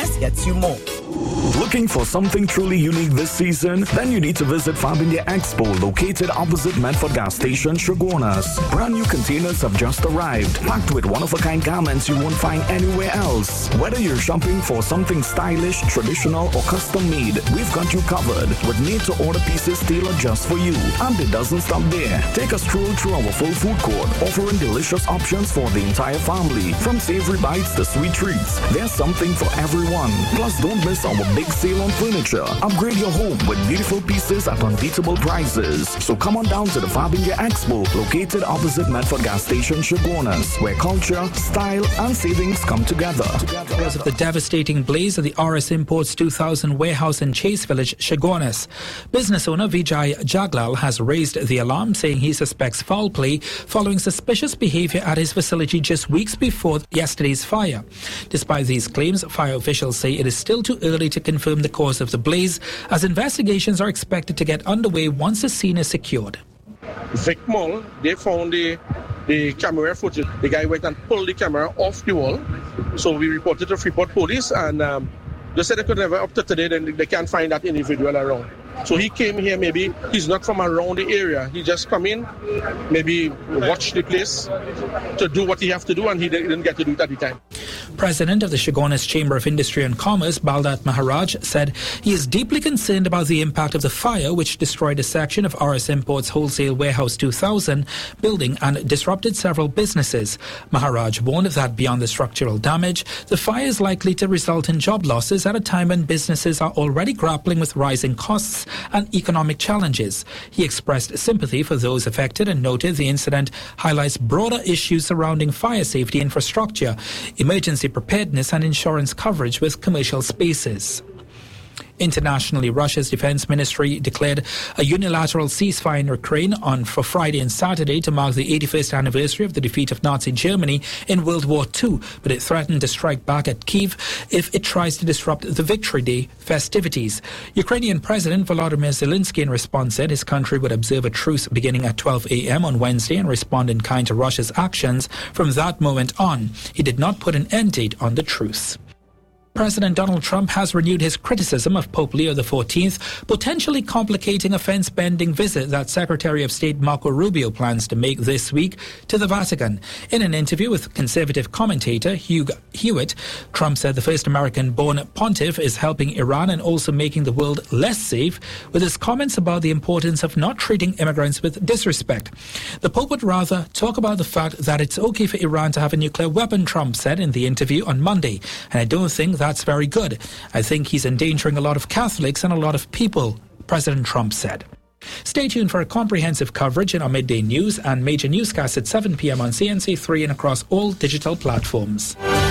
less gets you more. Looking for something truly unique this season? Then you need to visit Fab India Expo, located opposite Medford Gas Station, Chaguanas. Brand new containers have just arrived, packed with one-of-a-kind garments you won't find anywhere else. Whether you're shopping for something stylish, traditional, or custom-made, we've got you covered with made-to-order pieces tailored just for you. And it doesn't stop there. Take a stroll through our full food court, offering delicious options for the entire family. From savory bites to sweet treats, there's something for everyone. Plus, don't miss our big sale on furniture. Upgrade your home with beautiful pieces at unbeatable prices. So come on down to the Fab India Expo, located opposite Medford Gas Station, Chaguanas, where culture, style, and savings come together. Because of the devastating blaze at the RS Imports 2000 warehouse in Chase Village, Chaguanas, business owner Vijay Jaglal has raised the alarm, saying he suspects foul play following suspicious behavior at his facility just weeks before yesterday's fire. Despite these claims, fire officials say it is still too early to confirm the cause of the blaze, as investigations are expected to get underway once the scene is secured. Vic Mall, they found the camera footage. The guy went and pulled the camera off the wall. So we reported to Freeport Police, and they said they could never, up to today, then they can't find that individual around. So he came here, maybe he's not from around the area. He just come in, maybe watch the place to do what he have to do, and he didn't get to do it at the time. President of the Chaguanas Chamber of Industry and Commerce, Baldat Maharaj, said he is deeply concerned about the impact of the fire, which destroyed a section of RS Imports Wholesale Warehouse 2000 building and disrupted several businesses. Maharaj warned that beyond the structural damage, the fire is likely to result in job losses at a time when businesses are already grappling with rising costs and economic challenges. He expressed sympathy for those affected and noted the incident highlights broader issues surrounding fire safety infrastructure, emergency preparedness and insurance coverage with commercial spaces. Internationally, Russia's defense ministry declared a unilateral ceasefire in Ukraine for Friday and Saturday to mark the 81st anniversary of the defeat of Nazi Germany in World War II, but it threatened to strike back at Kyiv if it tries to disrupt the Victory Day festivities. Ukrainian President Volodymyr Zelensky in response said his country would observe a truce beginning at 12 a.m. on Wednesday and respond in kind to Russia's actions from that moment on. He did not put an end date on the truce. President Donald Trump has renewed his criticism of Pope Leo XIV, potentially complicating a fence-bending visit that Secretary of State Marco Rubio plans to make this week to the Vatican. In an interview with conservative commentator Hugh Hewitt, Trump said the first American-born pontiff is helping Iran and also making the world less safe, with his comments about the importance of not treating immigrants with disrespect. The Pope would rather talk about the fact that it's okay for Iran to have a nuclear weapon, Trump said in the interview on Monday, and I don't think that's very good. I think he's endangering a lot of Catholics and a lot of people, President Trump said. Stay tuned for a comprehensive coverage in our midday news and major newscasts at 7 p.m. on CNC3 and across all digital platforms.